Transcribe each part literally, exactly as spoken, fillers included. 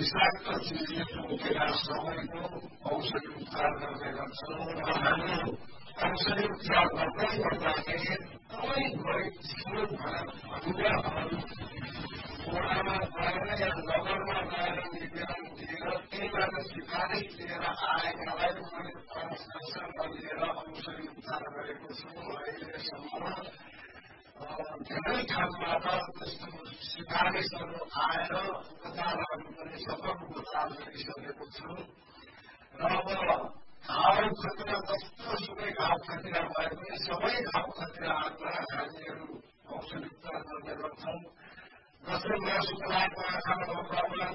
विषाक्त चिजले टोकेर सबैको औषधि उपचार गर्ने गर्छौँ र हामी औषधि उपचार गर्दै गर्दाखेरि सबै गरिब जीवन अनुग्रहहरू वडामा गएर या नगरमा गएर निवेदन दिएर त्यहीबाट सिफारिस लिएर आएकालाई मैले ट्रान्सलेसन लिएर औषधि उपचार गरेको छु। अहिलेसम्म धेरै ठाउँबाट त्यस्तो सिफारिसहरू आएर उपचारहरू पनि सफल उपचार गरिसकेको छु र अब घाउ खतरा जस्तो सुकै घाउ खतरा भए पनि सबै घाउ खतराहरूलाई हामीहरू औषधि उपचार गर्ने गर्छौँ। जस्तै मासु पलाएको आँखामा प्रब्लम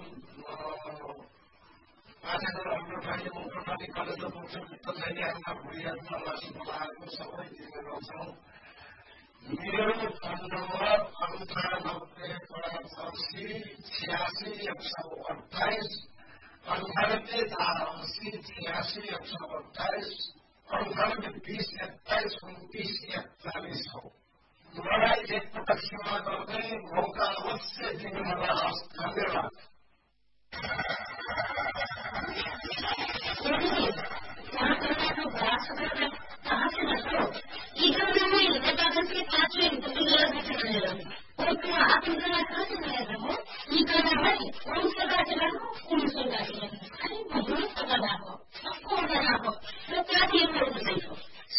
माछाको राम्रो खाने मोटो खाने कलेजो पुग्छ पित्त छैन भुँडीहरूमा मासु पलाएको सबै दिने गर्छौँ। मेरो फोन नम्बर अन्ठानब्बे पचासी छ्यासी एक सौ अठाइस अन्ठानब्बे चार अस्सी छ्यासी एक सौ अठाइस अन्ठानब्बे बिस एक्काइस उन्तिस एकचालिस हो। मलाई एकपटक सेवा गर्दै मौका अवश्य दिनु होला। हस्, धन्यवाद। ಈ